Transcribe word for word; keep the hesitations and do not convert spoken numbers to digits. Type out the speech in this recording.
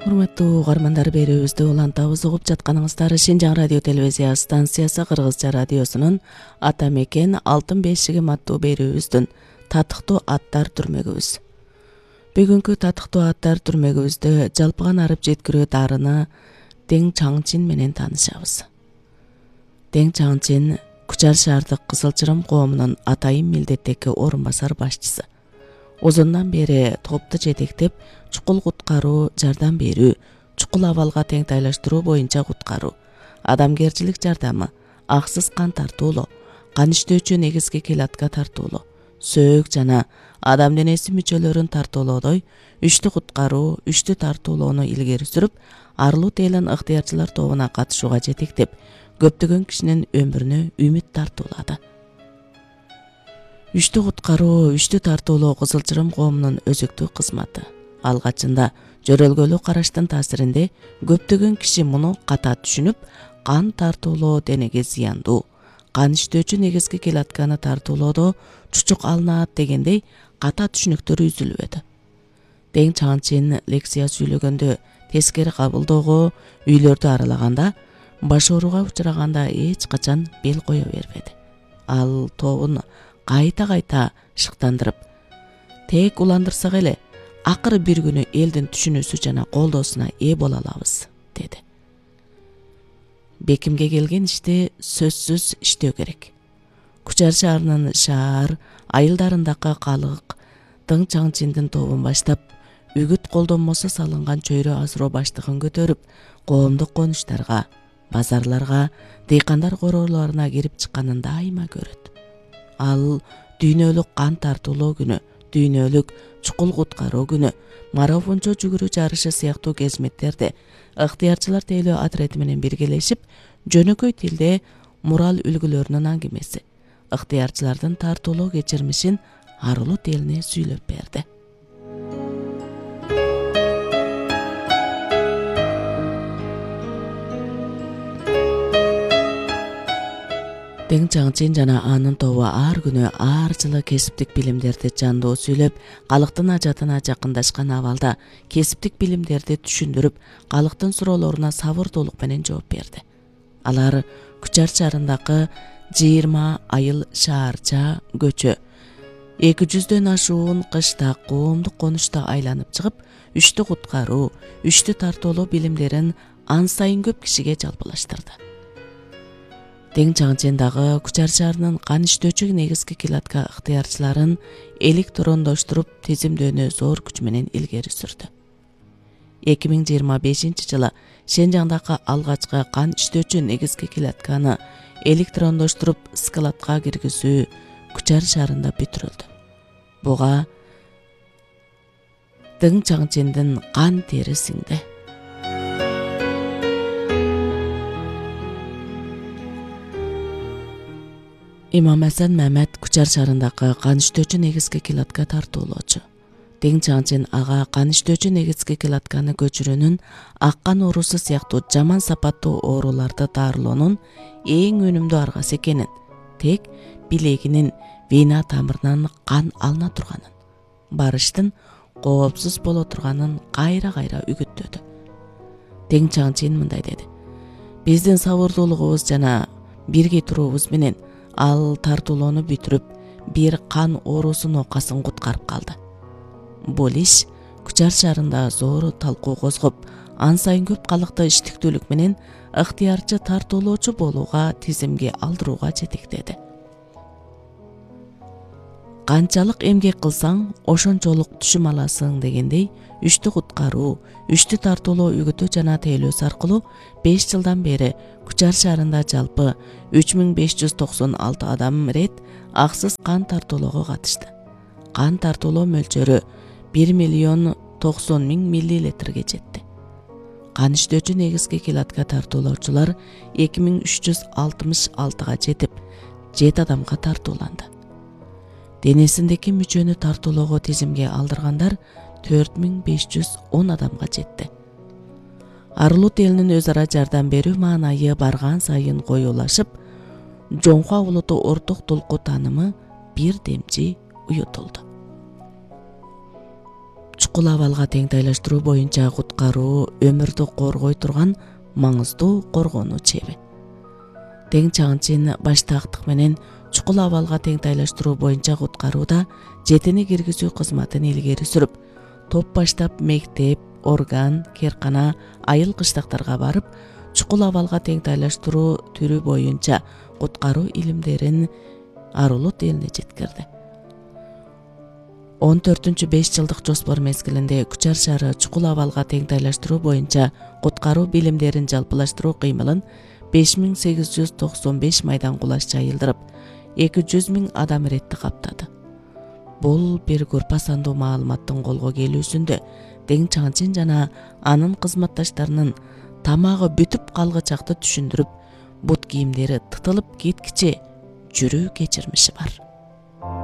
Урматтуу угармандар, берүүбүздү улантабыз. Угуп жатканыңыздар Шинжаң радио телевизия станциясы Кыргызча радиосунун Ата мекен алтын бешигим аттуу берүүбүздүн татыктуу аттар түрмөгүбүз. Бүгүнкү татыктуу аттар түрмөгүбүздө жалпыган арып жеткирүү дарыны Дең Чаңчин менен таанышабыз. Дең Чаңчин Кучар шаардык Кызылчырым коомунун атайын милдеттеги орун басар башчысы. Озундан бери топту жетектеп, чукул куткаруу, жардам берүү, чукул абалга теңтайлаштыруу боюнча куткаруу, адамгерчилик жардамы, аксыз кан тартуулоо, кан иштөөчү негизги килатка тартуулоо, сөөк жана адам денеси мүчөлөрүн тартуулоодой үчтү куткаруу, үчтү тартуулоону илгери сүрүп, Арылуу Тейлин ыктыярчылар тобуна катышууга жетектеп, көптөгөн кишинин өмүрүнө үмүт тартуулады. Үчтү куткаруу, үчтү тартуулоо Кызылчырым коомунун өзүктүү кызматы. Алгачында жөрөлгөлүү караштын таасиринде көптөгөн киши муну ката түшүнүп, кан тартуулоо денеге зыяндуу, кан иштөөчү негизги килатканы тартуулоодо чучук алынат дегендей ката түшүнүктөр үзүлбөдү. Дең Чаңчин лекция сүйлөгөндө, тескери кабылдоого, үйлөрдү аралаганда, баш ооруга учураганда эч качан бел кое бербеди. Ал тобун кайта-кайта шыктандырып, тек уландырсак эле, акыры бир күнү элдин түшүнүүсү жана колдоосуна ээ боло алабыз, деди. Бекимге келген ишти сөзсүз иштөө керек. Кучар шаарынын шаар айылдарындагы калык Дең Чаңчиндин тобун баштап, үгүт колдонмосу салынган чөйрө азыроо баштыгын көтөрүп, коомдук конуштарга, базарларга, дыйкандар короолоруна кирип чыкканын дайыма көрөт. Ал дүйнөлүк кан тартуулоо күнү, дүйнөлүк чукул куткаруу күнү, марафончо жүгүрүү жарышы сыяктуу кезметтерде ыктыярчылар тейлөө отрети менен биргелешип, жөнөкөй тилде мурал үлгүлөрүнүн аңгемеси, ыктыярчылардын тартуулоо кечирмишин Арылуу Телине сүйлөп берди. Дең Чаңчин жана анын тобу ар күнү ар жылы кесиптик билимдерди жандуу сүйлөп, калктын ажатына жакындашкан абалда кесиптик билимдерди түшүндүрүп, калктын суроолоруна сабырдуулук менен жооп берди. Алар Кучар шаарындагы жыйырма айыл шаарча көчө, эки жүздөн ашуун кышта коомдук конушта айланып чыгып, үчтү куткаруу, үчтү тартуулоо билимдерин ан сайын көп кишиге жалпылаштырды. Дең Чаңчин дагы Кучар шаарынын кан иштөөчү негизги килатка ыктыярчыларын электрондоштуруп тизимдөөнү зор күч менен илгери сүрдү. эки миң жыйырма бешинчи жылы Шинжаңдагы алгачкы кан иштөөчү негизги килатканы электрондоштуруп складка киргизүү Кучар шаарында бүтүрүлдү. Буга Дең Чаңчиндин кан тери сиңди. Имам Асан Мамет Кучар шаарындагы кан иштөөчү негизги килатка тартуулоочу. Дең Чаңчин ага кан иштөөчү негизги килатканы көчүрүүнүн, аккан оорусу сыяктуу жаман сапаттуу ооруларды дарылоонун эң өнүмдүү аргасы экенин, тек билегинин вена тамырынан кан алына турганын, барыштын коопсуз боло турганын кайра-кайра үгүттөдү. Дең Чаңчин мындай деди: биздин сабырдуулугубуз жана бирге туруубуз менен ал тартуулоону бүтүрүп, бир кан оорусу нокасын куткарып калды. Бул иш Кучар шаарында зор талкуу козгоп, ан сайын көп калыкты иштиктүүлүк менен ыктыярчы тартуулоочу болууга, тизимге алдырууга жетектеди. Канчалык эмгек кылсаң, ошончолук түшүм аласың дегендей, үчтү куткаруу, үчтү тартуулоо үгүтү жана тейлөөсү аркылуу беш жылдан бери Кучар шаарында жалпы үч миң беш жүз токсон алты адам рет аксыз кан тартуулоого катышты. Кан тартуулоо мөлчөрү бир миллион токсон миң миллилитрге жетти. Кан иштөөчү негизги килатка тартуулоочулар эки миң үч жүз алтымыш алтыга жетип, жети адамга тартууланды. Денесиндеги мүчөнү тартуулоого тизимге алдыргандар төрт миң беш жүз он адамга жетти. Арылуу Телинин өз ара жардам берүү маанайы барган сайын коюлашып, жоңко улуту орток толку таанымы бир демчи уютулду. чукул абалга теңтайлаштыруу боюнча куткаруу өмүрдү коргой турган маңыздуу коргонуу чеби. Тең чаңчын баштаактык менен чукул абалга теңтайлаштыруу боюнча куткарууда жетини киргизүү кызматын илгери сүрүп, топ баштап мектеп, орган, керкана, айыл кыштактарга барып, чукул абалга теңтайлаштыруу түрү боюнча куткаруу илимдерин Арулут элине жеткирди. он төртүнчү беш жылдык жоспор мезгилинде Күчар шаары чукул абалга теңтайлаштыруу боюнча куткаруу билимдерин жалпылаштыруу кыймылын беш миң сегиз жүз токсон беш майдан кулаш жайылдырып, эки жүз миң адам иретти каптады. Бул бир группа сандуу маалыматтын колго келүүсүндө тең чаңчын жана анын кызматташтарынын тамагы бүтүп калгычакты түшүндүрүп, бут кийимдери тытылып кеткиче жүрүү кечирмиши бар.